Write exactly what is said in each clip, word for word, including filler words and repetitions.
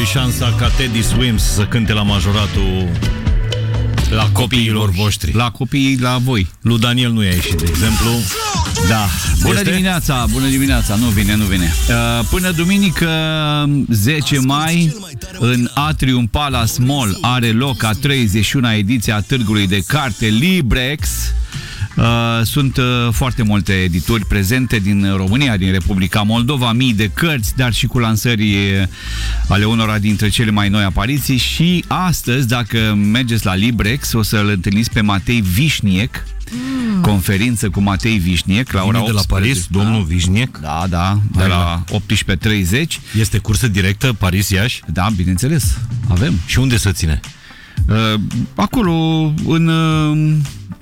șansa ca Teddy Swims să cânte la majoratul la copiilor voștri. La copiii la voi. Lui Daniel nu i-a ieșit, de exemplu. Da. Bună este? dimineața, bună dimineața. Nu vine, nu vine. Uh, până duminică zece mai în Atrium Palace Mall are loc a treizeci și una ediție a târgului de carte Librex. Uh, sunt uh, foarte multe edituri prezente din România, din Republica Moldova, mii de cărți, dar și cu lansări ale unora dintre cele mai noi apariții. Și astăzi, dacă mergeți la Librex, o să-l întâlniți pe Matei Vișniec. Mm. Conferință cu Matei Vișniec la ora optsprezece. De la Paris, da? domnul Vișniec? Da, da, de Hai la la optsprezece treizeci. Este cursă directă Paris-Iași? Da, bineînțeles, avem. Și unde se ține? Uh, acolo, în, uh,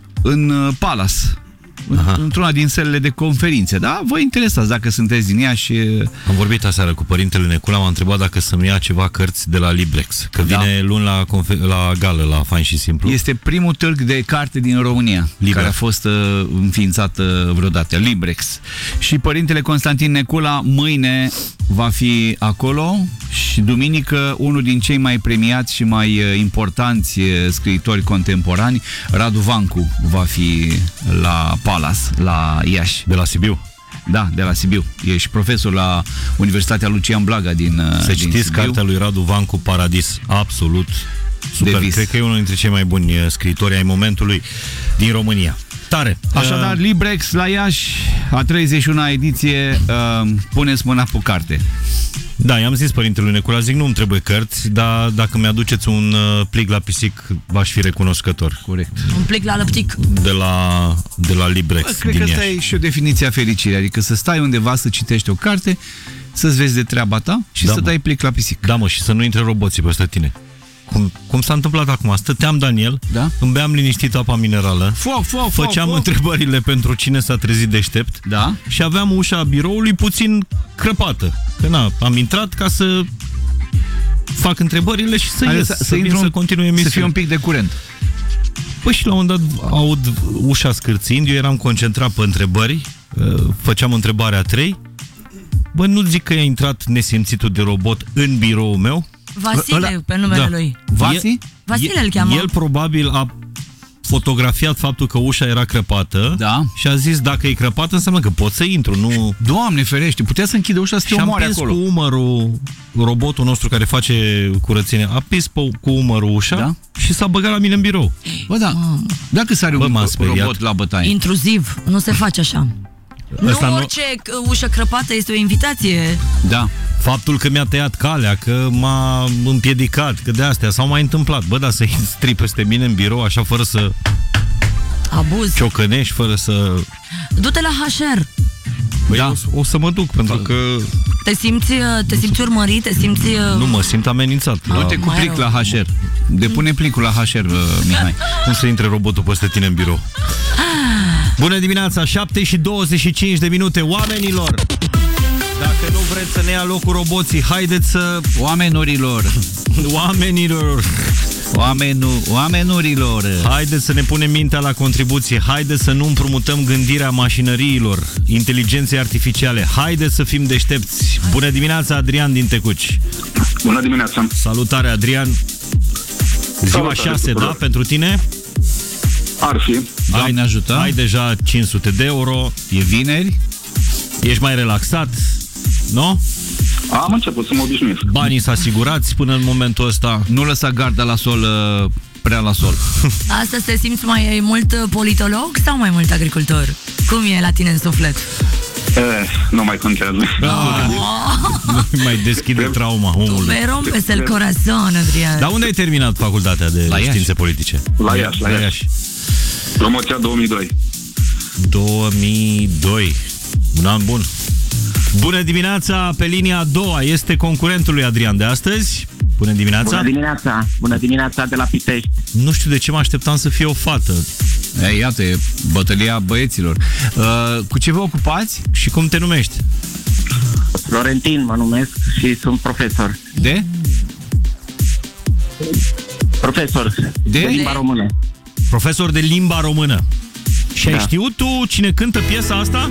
în Palace. Aha. Într-una din sălile de conferințe. Da, vă interesați dacă sunteți din Iași. Am vorbit aseară cu părintele Necula, m-a întrebat dacă să-mi ia ceva cărți de la Librex, că da. Vine luni la, la gală, la Fain și Simplu. Este primul târg de carte din România, Liber. care a fost uh, înființat uh, vreodată, Librex. Și părintele Constantin Necula mâine va fi acolo și duminică unul din cei mai premiați și mai uh, importanți uh, scriitori contemporani, Radu Vancu, va fi la Palace, la Iași. De la Sibiu? Da, de la Sibiu. Ești profesor la Universitatea Lucian Blaga din Să din citiți Sibiu. cartea lui Radu Vancu, Paradis. Absolut super. Cred că e unul dintre cei mai buni scriitori ai momentului din România. Tare! Așadar, uh... Librex la Iași, a treizeci și una ediție, uh, puneți mâna pe carte. Da, i-am zis părintelui Necula, zic, nu-mi trebuie cărți, dar dacă mi-aduceți un uh, plic la pisic, v-aș fi recunoscător. Corect. Un plic la lăptic. De la, de la Librex. Bă, cred că asta e și o definiție a fericirii, adică să stai undeva să citești o carte, să-ți vezi de treaba ta și da, să mă. dai plic la pisic. Da, mă, și să nu intre roboții peste tine. Cum, cum s-a întâmplat acum? Stăteam, Daniel, da? Îmi beam liniștit apa minerală, foc, foc, făceam foc, întrebările pentru cine s-a trezit deștept, da? Și aveam ușa biroului puțin crăpată. Că na, am intrat ca să fac întrebările și să Hai, ies, să, să, să, vin, un, să continui emisiunea. Să fie un pic de curent. Păi și la un moment dat aud ușa scârțind, eu eram concentrat pe întrebări, făceam întrebarea trei. Bă, nu zic că a intrat nesimțitul de robot în biroul meu? Vasile, ăla, pe numele da. lui. Vasi? Vasile îl cheamă. El probabil a fotografiat faptul că ușa era crăpată, da. Și a zis, dacă e crăpată înseamnă că pot să intru, nu... Doamne ferește, putea să închide ușa să te omoare acolo. Și am pins cu umărul robotul nostru care face curățenie, a pins pe, cu umărul ușa, da? Și s-a băgat la mine în birou. Bă, da, dacă s-are un robot la bătaie. Intruziv, nu se face așa. Asta nu orice nu... ușă crăpată este o invitație. Da. Faptul că mi-a tăiat calea, că m-a împiedicat, că de astea s-au mai întâmplat. Bă, dar să intri peste mine în birou așa fără să... Abuz. Ciocănești, fără să... Du-te la H R. Băi, da. o, o să mă duc, pentru că... Te simți, te simți urmărit, te simți... Nu, mă simt amenințat. Du-te cu plic la H R. Depune plicul la H R, Mihai. Cum să intre robotul peste tine în birou? Bună dimineața, șapte și douăzeci și cinci de minute, oamenilor! Dacă nu vreți să ne ia locul roboții, haideți să... Oamenurilor! Oamenilor! Oamenu... Oamenurilor! Haideți să ne punem mintea la contribuție, haideți să nu împrumutăm gândirea mașinăriilor, inteligenței artificiale, haideți să fim deștepți! Bună dimineața, Adrian din Tecuci! Bună dimineața! Salutare, Adrian! Ziua șase, da, pentru tine? Ar fi. Doamne ne ajută. Ai deja cinci sute de euro. E vineri. Ești mai relaxat, nu? Am început să mă obișnuiesc. Banii s-a asigurat până în momentul ăsta. Nu lăsa garda la sol, prea la sol. Astăzi te simți mai mult politolog sau mai mult agricultor? Cum e la tine în suflet? Eh, nu mai contează. Ah, nu mai deschide trauma omului. Me rompes el corazon, Adrian. Dar unde ai terminat facultatea de la științe politice? La Iași, la Iași. Promoția două mii doi. două mii doi. Un an bun. Bună dimineața, pe linia a doua este concurentul lui Adrian de astăzi. Bună dimineața. Bună dimineața. Bună dimineața de la Pitești. Nu știu de ce mă așteptam să fie o fată. E, iată, e bătălia băieților. Uh, cu ce vă ocupați și cum te numești? Florentin mă numesc și sunt profesor. De? Profesor de, de limba română. Profesor de limba română. Și da. Ai știut tu cine cântă piesa asta?